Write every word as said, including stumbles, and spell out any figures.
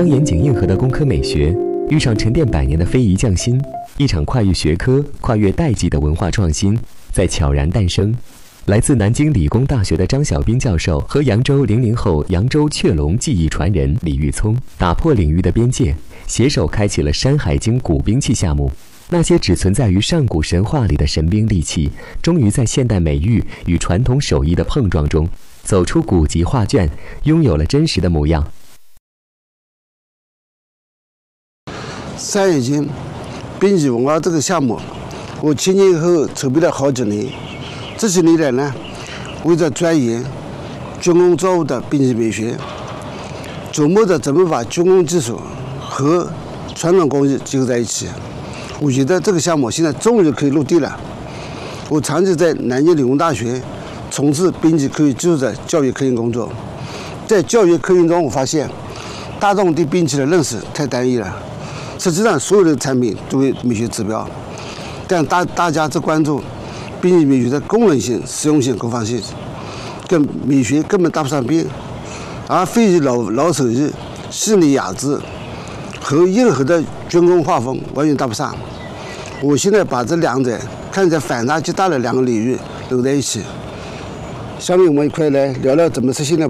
当严谨硬核的工科美学遇上沉淀百年的非遗匠心，一场跨越学科、跨越代际的文化创新在悄然诞生。来自南京理工大学的张晓斌教授和扬州零零后扬州雀龙技艺传人李玉聪，打破领域的边界，携手开启了《山海经》古兵器项目。那些只存在于上古神话里的神兵利器，终于在现代美育与传统手艺的碰撞中，走出古籍画卷，拥有了真实的模样。 山海经兵器文化这个项目，我前前后后筹备了好几年。这些年来呢，为了钻研军工造物的兵器美学，琢磨着怎么把军工技术和传统工艺结合在一起。我觉得这个项目现在终于可以落地了。我长期在南京理工大学从事兵器科学技术的教育科研工作，在教育科研中，我发现大众对兵器的认识太单一了。实际上，所有的产品都有美学指标，但大大家只关注兵器美学的功能性、实用性、各方性，跟美学根本搭不上边。而非遗老老手艺、细腻雅致和硬核的军工画风完全搭不上。我现在把这两者看起来反差极大的两个领域揉在一起。下面我们一块来聊聊怎么实现了